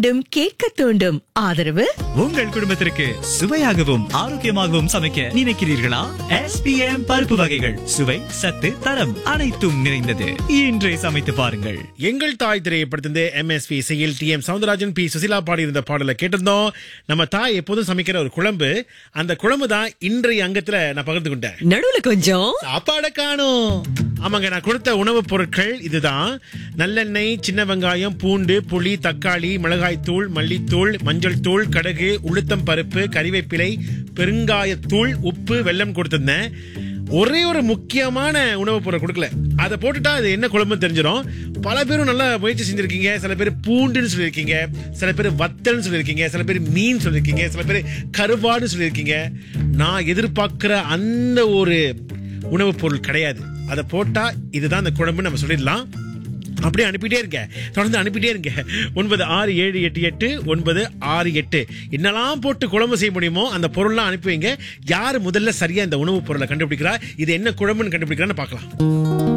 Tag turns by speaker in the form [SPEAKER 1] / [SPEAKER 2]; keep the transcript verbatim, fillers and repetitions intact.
[SPEAKER 1] தூண்டும் கேட்க தூண்டும் ஆதரவு
[SPEAKER 2] உங்கள் குடும்பத்திற்கு சுவையாகவும் ஆரோக்கியமாகவும் சமைக்க நினைக்கிறீர்களா? எஸ் பி எம் பருப்பு வகைகள் சுவை சத்து தரம் அனைத்தும் நிறைந்தது. இன்றே சமைத்து பாருங்கள்.
[SPEAKER 3] எங்கள் தாய் திரைப்படத்திலிருந்து எம் எஸ் பி இசையில் D M Soundararajan, B Susheela பாடியிருந்த பாடலை கேட்டிருந்தோம். நம்ம தாய் எப்போதும் சமைக்கிற ஒரு குழம்பு, அந்த குழம்பு தான் இன்றைய அங்கத்துல நான் பகிர்ந்து கொண்டேன்.
[SPEAKER 1] நடுவுல கொஞ்சம்
[SPEAKER 3] சாப்பாட காணும். ஆமாங்க, நான் கொடுத்த உணவுப் பொருட்கள் இதுதான். நல்லெண்ணெய், சின்ன வெங்காயம், பூண்டு, புளி, தக்காளி, மிளகாய் தூள், மல்லித்தூள், மஞ்சள் தூள், கடுகு, உளுத்தம் பருப்பு, கறிவேப்பிலை, பெருங்காயத்தூள், உப்பு, வெல்லம் கொடுத்திருந்தேன். ஒரே ஒரு முக்கியமான உணவுப் பொருள் கொடுக்கல. அதை போட்டுட்டா அது என்ன குழம்புன்னு தெரிஞ்சிடும். பல பேரும் நல்லா முயற்சி செஞ்சிருக்கீங்க. சில பேர் பூண்டுன்னு சொல்லியிருக்கீங்க, சில பேர் வத்தல்னு சொல்லியிருக்கீங்க, சில பேர் மீன் சொல்லியிருக்கீங்க, சில பேர் கருவாடுன்னு சொல்லியிருக்கீங்க. நான் எதிர்பார்க்கிற அந்த ஒரு உணவுப் பொருள் கிடையாது. அதை போட்டா இதுதான் அந்த குழம்பு நம்ம சொல்லிடலாம். அப்படியே அனுப்பிட்டே இருங்க, தொடர்ந்து அனுப்பிட்டே இருங்க. ஒன்பது ஆறு ஏழு எட்டு எட்டு ஒன்பது ஆறு எட்டு என்னெல்லாம் போட்டு குழம்பு செய்ய முடியுமோ அந்த பொருள்லாம் அனுப்பி வைங்க. யார் முதல்ல சரியா இந்த உணவுப் பொருளை கண்டுபிடிக்கிறா, இது என்ன குழம்புன்னு கண்டுபிடிக்கிறான்னு பார்க்கலாம்.